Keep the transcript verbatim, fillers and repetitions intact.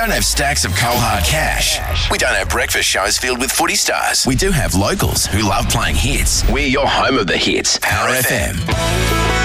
don't have stacks of cold hard cash. We don't have breakfast shows filled with footy stars. We do have locals who love playing hits. We're your home of the hits. Power F M.